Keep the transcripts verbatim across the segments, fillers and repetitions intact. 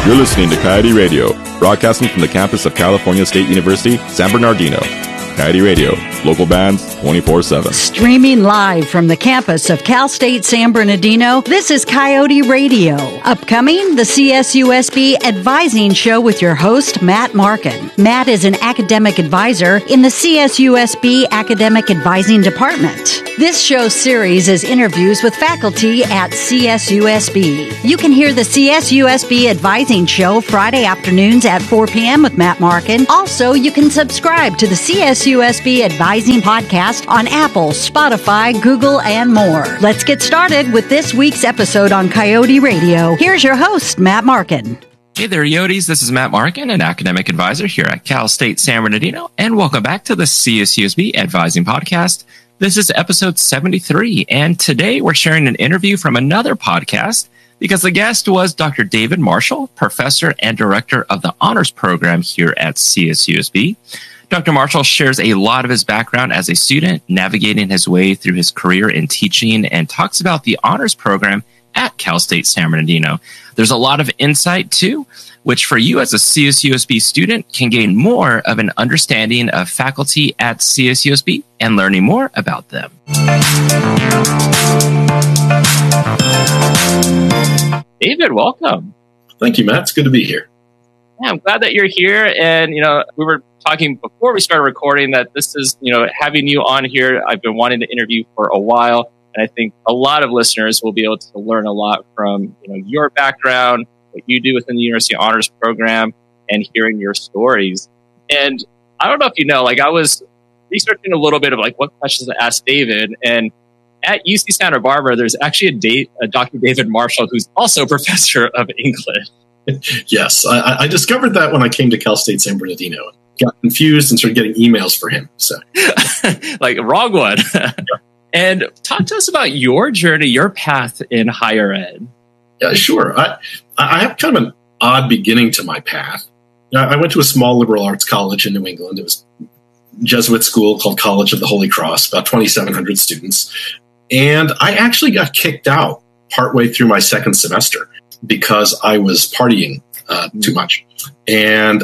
You're listening to Coyote Radio, broadcasting from the campus of California State University, San Bernardino. Coyote Radio, local bands, twenty-four seven. Streaming live from the campus of Cal State San Bernardino, this is Coyote Radio. Upcoming, the C S U S B Advising Show with your host, Matt Markin. Matt is an academic advisor in the C S U S B Academic Advising Department. This show series is interviews with faculty at C S U S B. You can hear the C S U S B Advising Show Friday afternoons at four p.m. with Matt Markin. Also, you can subscribe to the C S U S B Advising Podcast on Apple, Spotify, Google, and more. Let's get started with this week's episode on Coyote Radio. Here's your host, Matt Markin. Hey there, Yotes. This is Matt Markin, an academic advisor here at Cal State San Bernardino, and welcome back to the C S U S B Advising Podcast. This is episode seventy-three, and today we're sharing an interview from another podcast because the guest was Doctor David Marshall, professor and director of the honors program here at C S U S B. Doctor Marshall shares a lot of his background as a student, navigating his way through his career in teaching, and talks about the honors program at Cal State San Bernardino. There's a lot of insight, too, which for you as a C S U S B student can gain more of an understanding of faculty at C S U S B and learning more about them. David, welcome. Thank you, Matt. It's good to be here. Yeah, I'm glad that you're here. And, you know, we were talking before we started recording that this is, you know, having you on here, I've been wanting to interview for a while. And I think a lot of listeners will be able to learn a lot from, you know, your background, what you do within the University Honors Program, and hearing your stories. And I don't know if you know, like I was researching a little bit of like what questions to ask David. And at U C Santa Barbara, there's actually a, date, a Doctor David Marshall, who's also a professor of English. Yes, I, I discovered that when I came to Cal State San Bernardino. Got confused and started getting emails for him. So, like wrong one. Yeah. And talk to us about your journey, your path in higher ed. Yeah, sure. I I have kind of an odd beginning to my path. I went to a small liberal arts college in New England. It was a Jesuit school called College of the Holy Cross, about twenty-seven hundred students. And I actually got kicked out partway through my second semester because I was partying uh, too much. And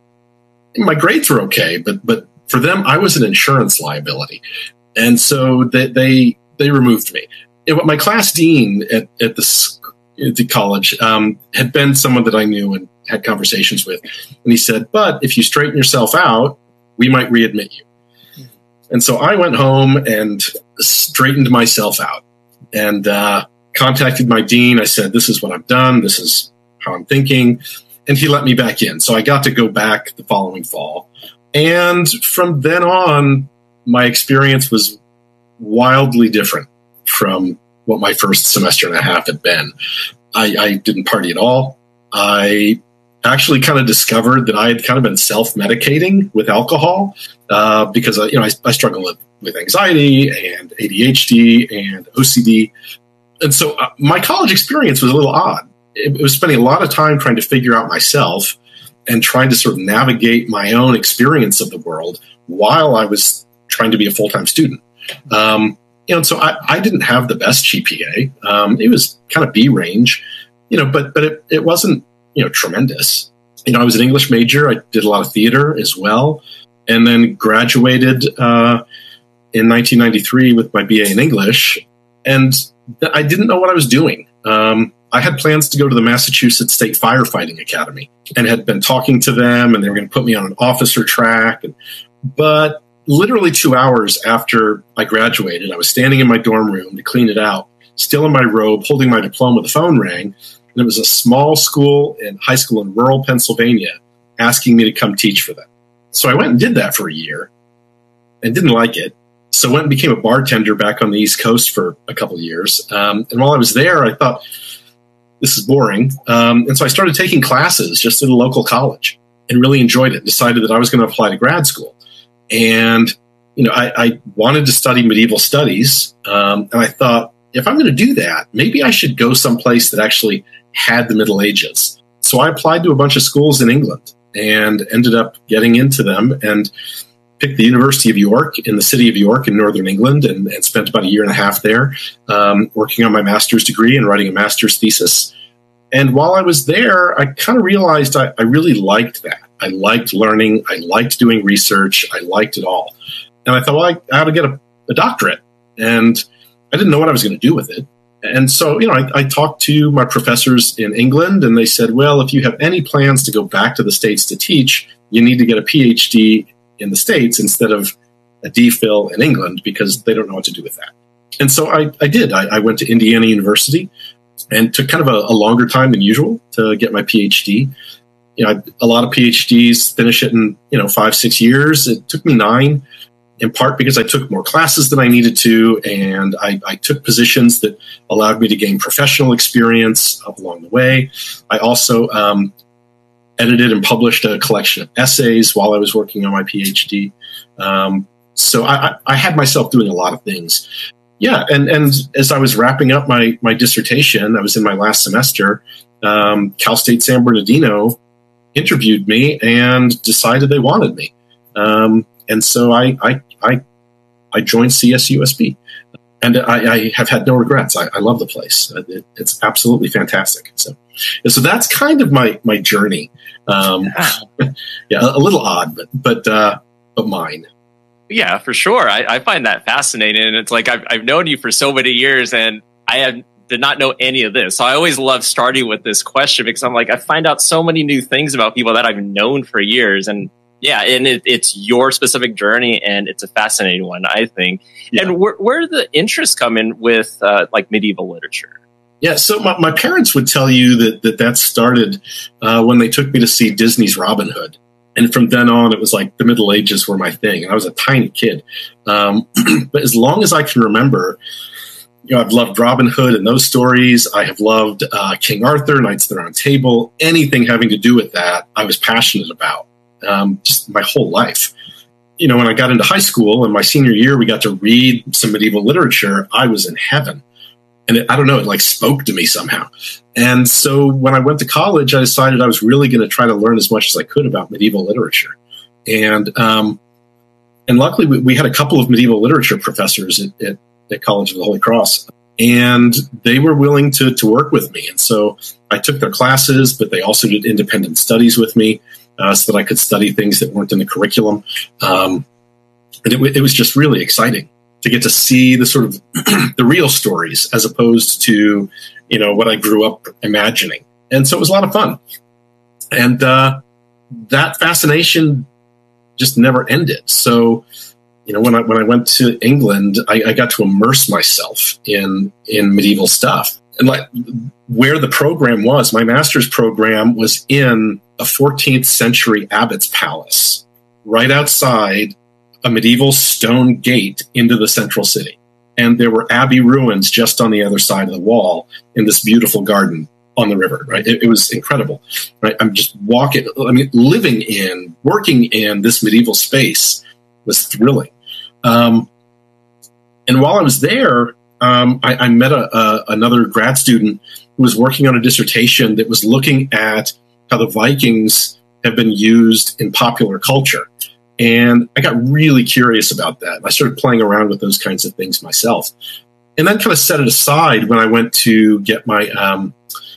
my grades were okay, but but for them, I was an insurance liability. And so they they, they removed me. And my class dean at, at, the, at the college um, had been someone that I knew and had conversations with. And he said, but if you straighten yourself out, we might readmit you. And so I went home and straightened myself out and uh, contacted my dean. I said, this is what I've done. This is how I'm thinking. And he let me back in. So I got to go back the following fall. And from then on, my experience was wildly different from what my first semester and a half had been. I, I didn't party at all. I actually kind of discovered that I had kind of been self-medicating with alcohol uh, because I, you know I, I struggle with, with anxiety and A D H D and O C D. And so uh, my college experience was a little odd. It, it was spending a lot of time trying to figure out myself and trying to sort of navigate my own experience of the world while I was trying to be a full-time student. Um, you know, so I, I didn't have the best G P A. Um, it was kind of B range, you know, but but it, it wasn't, you know, tremendous. You know, I was an English major. I did a lot of theater as well, and then graduated uh, in nineteen ninety-three with my B A in English. And I didn't know what I was doing. Um, I had plans to go to the Massachusetts State Firefighting Academy and had been talking to them, and they were going to put me on an officer track. And, but literally two hours after I graduated, I was standing in my dorm room to clean it out, still in my robe, holding my diploma. The phone rang, and it was a small school and high school in rural Pennsylvania asking me to come teach for them. So I went and did that for a year and didn't like it. So I went and became a bartender back on the East Coast for a couple of years. Um, and while I was there, I thought, this is boring. Um, and so I started taking classes just at a local college and really enjoyed it. Decided that I was going to apply to grad school. And, you know, I, I wanted to study medieval studies. Um, and I thought, if I'm going to do that, maybe I should go someplace that actually had the Middle Ages. So I applied to a bunch of schools in England and ended up getting into them and picked the University of York in the city of York in northern England and, and spent about a year and a half there um, working on my master's degree and writing a master's thesis. And while I was there, I kind of realized I, I really liked that. I liked learning. I liked doing research. I liked it all. And I thought, well, I, I ought to get a, a doctorate. And I didn't know what I was going to do with it. And so, you know, I, I talked to my professors in England, and they said, well, if you have any plans to go back to the States to teach, you need to get a P H D in the States instead of a D Phil in England, because they don't know what to do with that. And so I, I did. I, I went to Indiana University and took kind of a, a longer time than usual to get my P H D. You know, a lot of P H Ds finish it in, you know, five, six years. It took me nine, in part because I took more classes than I needed to, and I, I took positions that allowed me to gain professional experience along the way. I also um, edited and published a collection of essays while I was working on my P H D. Um, so I, I had myself doing a lot of things. Yeah, and, and as I was wrapping up my, my dissertation, I was in my last semester, um, Cal State San Bernardino interviewed me and decided they wanted me. Um, and so I, I, I, I joined C S U S B, and I, I have had no regrets. I, I love the place. It, it's absolutely fantastic. So, so that's kind of my, my journey. Um, yeah, a, a little odd, but, but, uh, but mine. Yeah, for sure. I, I find that fascinating. And it's like, I've, I've known you for so many years, and I have, did not know any of this. So I always love starting with this question, because I'm like, I find out so many new things about people that I've known for years. And yeah, and it, it's your specific journey, and it's a fascinating one, I think. Yeah. And where, where do the interests come in with uh, like medieval literature? Yeah, so my, my parents would tell you that that, that started uh, when they took me to see Disney's Robin Hood. And from then on, it was like the Middle Ages were my thing. And I was a tiny kid. Um, but as long as I can remember, you know, I've loved Robin Hood and those stories. I have loved uh, King Arthur, Knights of the Round Table, anything having to do with that, I was passionate about um, just my whole life. You know, when I got into high school in my senior year, we got to read some medieval literature. I was in heaven. And it, I don't know, it like spoke to me somehow. And so when I went to college, I decided I was really going to try to learn as much as I could about medieval literature. And um, and luckily, we, we had a couple of medieval literature professors at, at, at College of the Holy Cross, and they were willing to, to work with me. And so I took their classes, but they also did independent studies with me uh, so that I could study things that weren't in the curriculum. Um, and it, it was just really exciting to get to see the sort of the real stories as opposed to, you know, what I grew up imagining. And so it was a lot of fun. And uh, that fascination just never ended. So, you know, when I when I went to England, I, I got to immerse myself in in medieval stuff. And like where the program was, my master's program was in a fourteenth century abbot's palace right outside a medieval stone gate into the central city. And there were abbey ruins just on the other side of the wall in this beautiful garden on the river, right? It, it was incredible, right? I'm just walking, I mean, living in, working in this medieval space was thrilling. Um, and while I was there, um, I, I met a, a, another grad student who was working on a dissertation that was looking at how the Vikings have been used in popular culture. And I got really curious about that. I started playing around with those kinds of things myself, and then kind of set it aside when I went to get my um,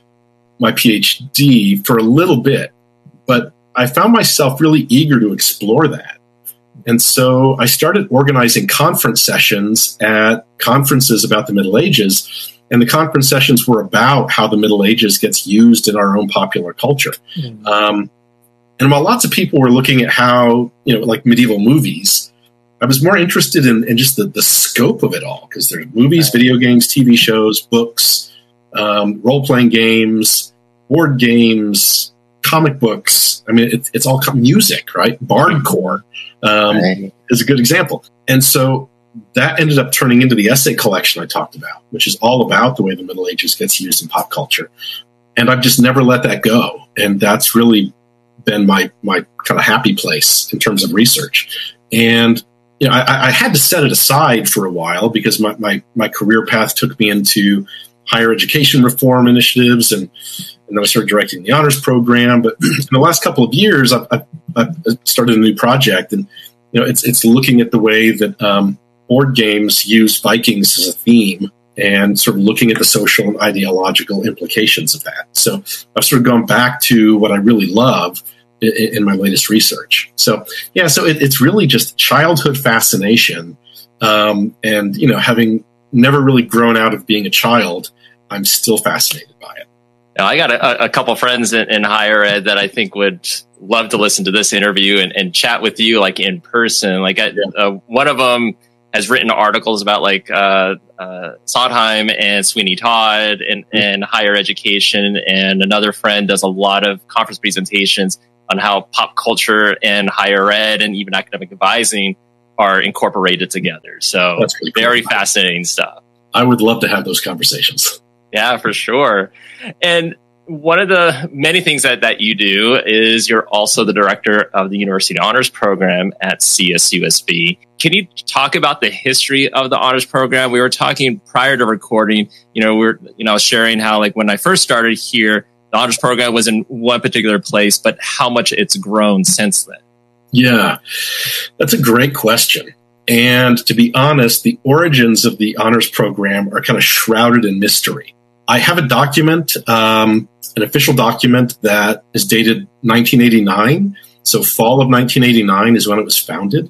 my PhD for a little bit. But I found myself really eager to explore that. And so I started organizing conference sessions at conferences about the Middle Ages. And the conference sessions were about how the Middle Ages gets used in our own popular culture. Mm. Um, and while lots of people were looking at how, you know, like medieval movies, I was more interested in, in just the, the scope of it all, because there's movies, right, video games, T V shows, books, um, role-playing games, board games, comic books. I mean, it, it's all music, right? Bardcore um, right. is a good example. And so that ended up turning into the essay collection I talked about, which is all about the way the Middle Ages gets used in pop culture. And I've just never let that go. And that's really been my my kind of happy place in terms of research. And you know, I, I had to set it aside for a while because my, my, my career path took me into higher education reform initiatives, and, and then I started directing the honors program. But in the last couple of years, I've, I've, I've started a new project, and you know, it's it's looking at the way that um, board games use Vikings as a theme and sort of looking at the social and ideological implications of that. So I've sort of gone back to what I really love in, in my latest research. So, yeah, so it, it's really just childhood fascination. Um, and, you know, having never really grown out of being a child, I'm still fascinated by it. Now, I got a, a couple friends in, in higher ed that I think would love to listen to this interview and, and chat with you like in person. Like I, yeah. uh, one of them has written articles about like uh, uh, Sondheim and Sweeney Todd and, mm-hmm. and higher education. And another friend does a lot of conference presentations on how pop culture and higher ed and even academic advising are incorporated together. So that's really very cool. Fascinating stuff. I would love to have those conversations. Yeah, for sure. And one of the many things that, that you do is you're also the director of the University Honors Program at C S U S B. Can you talk about the history of the Honors Program? We were talking prior to recording, you know, we're, you know, sharing how like when I first started here, the Honors Program was in one particular place, but how much it's grown since then. Yeah, that's a great question. And to be honest, the origins of the Honors Program are kind of shrouded in mystery. I have a document, um, an official document that is dated nineteen eighty-nine. So fall of nineteen eighty-nine is when it was founded.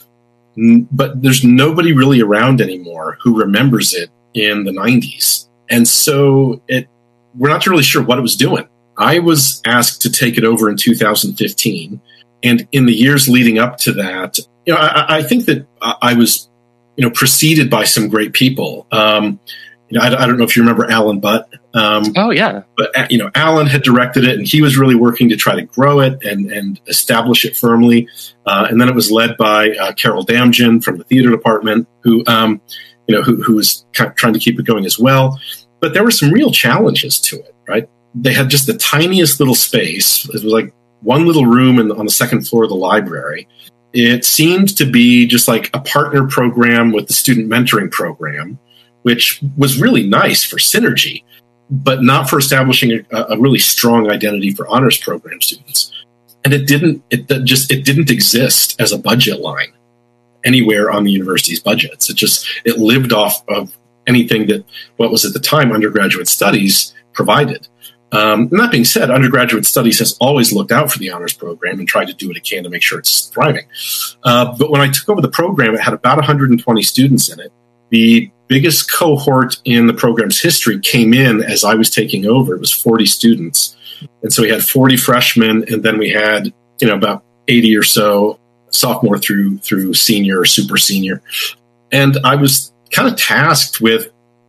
But there's nobody really around anymore who remembers it in the nineties. And so it, we're not really sure what it was doing. I was asked to take it over in two thousand fifteen. And in the years leading up to that, you know, I, I think that I was, you know, preceded by some great people. Um, you know, I, I don't know if you remember Alan Butt. Um, oh, yeah. But, you know, Alan had directed it, and he was really working to try to grow it and, and establish it firmly. Uh, and then it was led by uh, Carol Damjan from the theater department, who, um, you know, who, who was kind of trying to keep it going as well. But there were some real challenges to it, right? They had just the tiniest little space. It was like one little room in, on the second floor of the library. It seemed to be just like a partner program with the student mentoring program, which was really nice for synergy, but not for establishing a, a really strong identity for honors program students. And it didn't, it just, it didn't exist as a budget line anywhere on the university's budgets. It just, it lived off of anything that what was at the time undergraduate studies provided. Um, and that being said, undergraduate studies has always looked out for the honors program and tried to do what it can to make sure it's thriving. Uh, but when I took over the program, it had about one hundred twenty students in it. The biggest cohort in the program's history came in as I was taking over. It was forty students. And so we had forty freshmen, and then we had, you know, about eighty or so sophomore through through senior or super senior. And I was kind of tasked with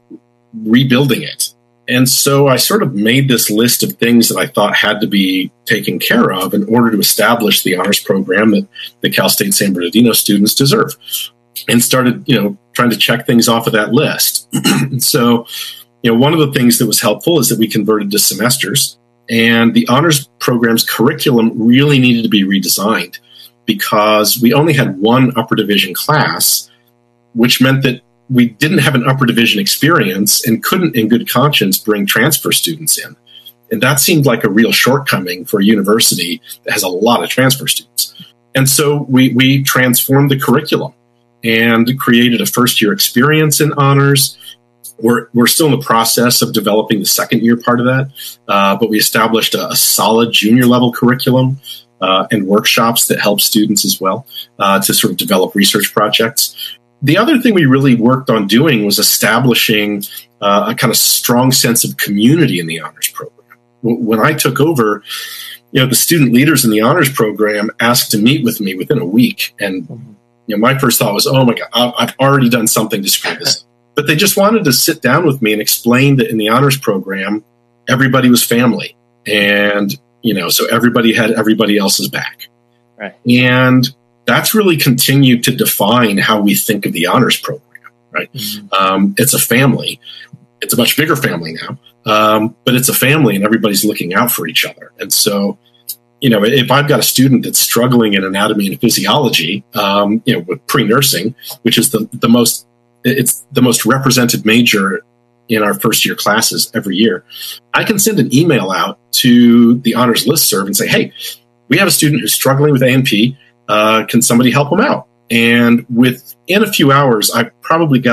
rebuilding it. And so I sort of made this list of things that I thought had to be taken care of in order to establish the honors program that the Cal State San Bernardino students deserve, and started, you know, trying to check things off of that list. So, you know, one of the things that was helpful is that we converted to semesters, and the honors program's curriculum really needed to be redesigned because we only had one upper division class, which meant that we didn't have an upper division experience and couldn't in good conscience bring transfer students in. And that seemed like a real shortcoming for a university that has a lot of transfer students. And so we, we transformed the curriculum and created a first year experience in honors. We're, we're still in the process of developing the second year part of that. Uh, but we established a, a solid junior level curriculum uh, and workshops that help students as well uh, to sort of develop research projects. The other thing we really worked on doing was establishing uh, a kind of strong sense of community in the honors program. When I took over, you know, the student leaders in the honors program asked to meet with me within a week. And, you know, my first thought was, oh my God, I've already done something to screw this. But they just wanted to sit down with me and explain that in the honors program, everybody was family. And, you know, so everybody had everybody else's back. Right. And that's really continued to define how we think of the honors program, right? Mm-hmm. Um, it's a family. It's a much bigger family now, um, but it's a family, and everybody's looking out for each other. And so, you know, if I've got a student that's struggling in anatomy and physiology, um, you know, with pre-nursing, which is the, the most, it's the most represented major in our first year classes every year, I can send an email out to the honors listserv and say, hey, we have a student who's struggling with A N P. Uh, can somebody help them out? And within a few hours, I've probably got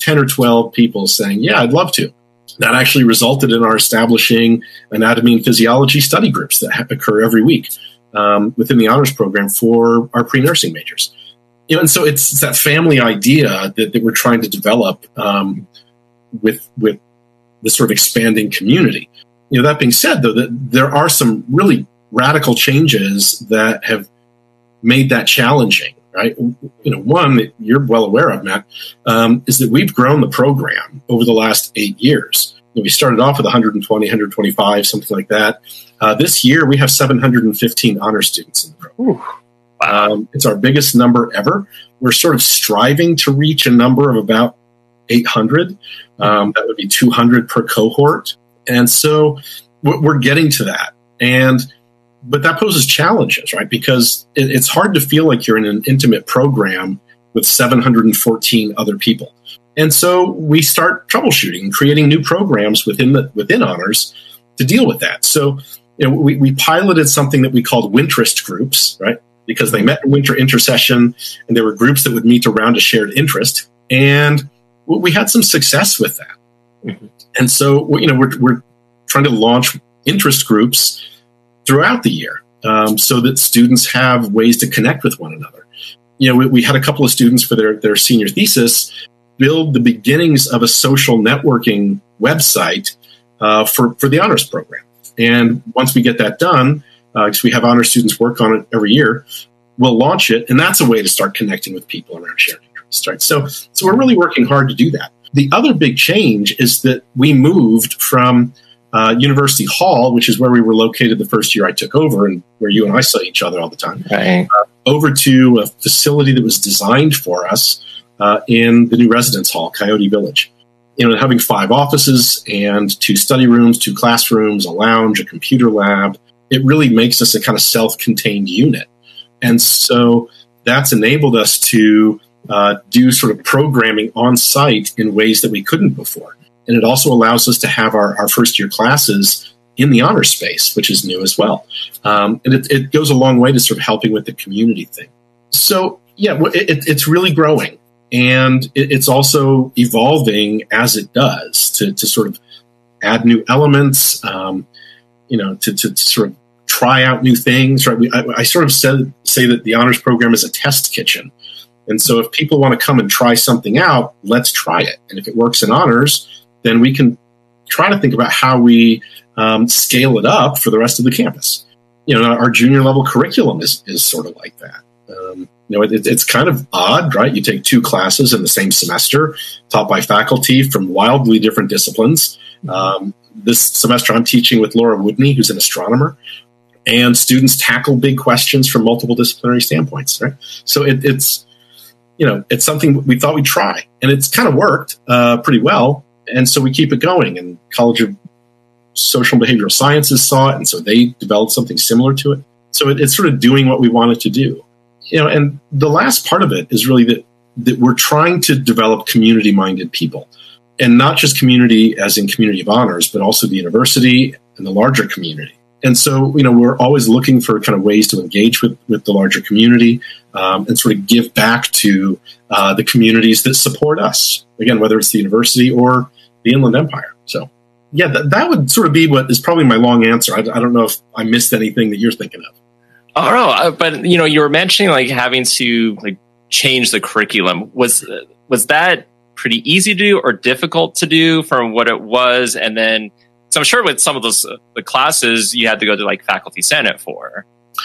ten or twelve people saying, yeah, I'd love to. That actually resulted in our establishing anatomy and physiology study groups that ha- occur every week um, within the honors program for our pre-nursing majors. You know, and so it's, it's that family idea that, that we're trying to develop um, with with this sort of expanding community. You know, that being said, though, that there are some really radical changes that have made that challenging. Right, you know, one that you're well aware of, Matt, um, is that we've grown the program over the last eight years. You know, we started off with one hundred twenty, one hundred twenty-five, something like that. Uh, this year, we have seven hundred fifteen honor students in the program. Um, it's our biggest number ever. We're sort of striving to reach a number of about eight hundred. Um, that would be two hundred per cohort, and so we're getting to that. And But that poses challenges, right? Because it, it's hard to feel like you're in an intimate program with seven hundred fourteen other people. And so we start troubleshooting and creating new programs within the within honors to deal with that. So you know, we, we piloted something that we called Winterest groups, right? Because they met in winter intersession, and there were groups that would meet around a shared interest. And we had some success with that. Mm-hmm. And so, you know, we're, we're trying to launch interest groups throughout the year, um, so that students have ways to connect with one another. You know, we, we had a couple of students for their, their senior thesis build the beginnings of a social networking website uh, for, for the honors program. And once we get that done, because uh, we have honors students work on it every year, we'll launch it, and that's a way to start connecting with people around shared interests. Right? So, so we're really working hard to do that. The other big change is that we moved from Uh, University Hall, which is where we were located the first year I took over and where you and I saw each other all the time, right. uh, over to a facility that was designed for us uh, in the new residence hall, Coyote Village. You know, having five offices and two study rooms, two classrooms, a lounge, a computer lab, it really makes us a kind of self-contained unit. And so that's enabled us to uh, do sort of programming on site in ways that we couldn't before. And it also allows us to have our, our first-year classes in the honor space, which is new as well. Um, and it, it goes a long way to sort of helping with the community thing. So, yeah, it, it's really growing. And it, it's also evolving as it does to, to sort of add new elements, um, you know, to, to, to sort of try out new things. Right? We, I, I sort of said, say that the honors program is a test kitchen. And so if people want to come and try something out, let's try it. And if it works in honors, then we can try to think about how we um, scale it up for the rest of the campus. You know, our junior level curriculum is, is sort of like that. Um, you know, it, it's kind of odd, right? You take two classes in the same semester taught by faculty from wildly different disciplines. Um, this semester I'm teaching with Laura Woodney, who's an astronomer, and students tackle big questions from multiple disciplinary standpoints, right? So it, it's, you know, it's something we thought we'd try, and it's kind of worked uh, pretty well. And so we keep it going, and College of Social and Behavioral Sciences saw it, and so they developed something similar to it. So it, it's sort of doing what we wanted to do. You know, and the last part of it is really that, that we're trying to develop community-minded people, and not just community as in community of honors, but also the university and the larger community. And so, you know, we're always looking for kind of ways to engage with, with the larger community um, and sort of give back to uh, the communities that support us. Again, whether it's the university or the Inland Empire. So, yeah, th- that would sort of be what is probably my long answer. I, I don't know if I missed anything that you're thinking of. Oh, no, but, you know, you were mentioning like having to like change the curriculum. Was was that pretty easy to do or difficult to do from what it was? And then, so I'm sure with some of those uh, the classes you had to go to like faculty senate for.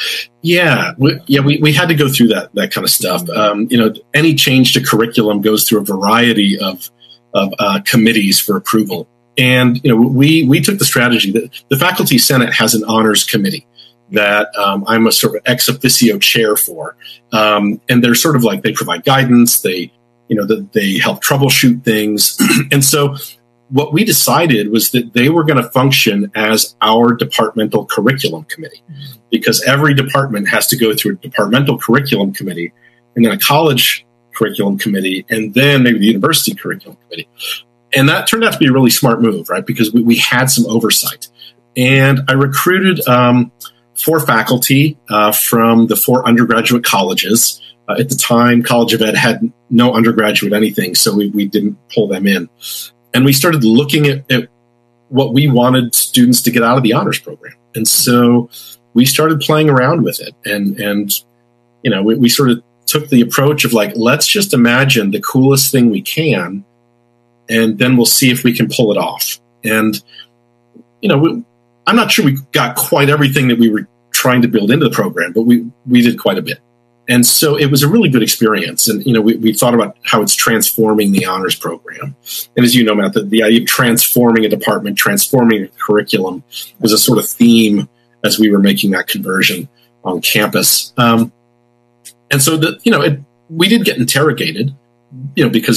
Yeah, we, yeah, we, we had to go through that that kind of stuff. Um, you know, any change to curriculum goes through a variety of of uh, committees for approval, and you know, we we took the strategy that the faculty senate has an honors committee that um, I'm a sort of ex officio chair for, um, and they're sort of like they provide guidance, they you know the, they help troubleshoot things, and so. What we decided was that they were going to function as our departmental curriculum committee, because every department has to go through a departmental curriculum committee and then a college curriculum committee and then maybe the university curriculum committee. And that turned out to be a really smart move, right? Because we, we had some oversight. And I recruited um, four faculty uh, from the four undergraduate colleges Uh, at the time, College of Ed had no undergraduate anything, so we, we didn't pull them in. And we started looking at, at what we wanted students to get out of the honors program. And so we started playing around with it. And, and you know, we, we sort of took the approach of like, let's just imagine the coolest thing we can, and then we'll see if we can pull it off. And, you know, we, I'm not sure we got quite everything that we were trying to build into the program, but we, we did quite a bit. And so it was a really good experience. And, you know, we, we thought about how it's transforming the honors program. And as you know, Matt, the, the idea of transforming a department, transforming a curriculum was a sort of theme as we were making that conversion on campus. Um, and so, the, you know, it, we did get interrogated, you know, because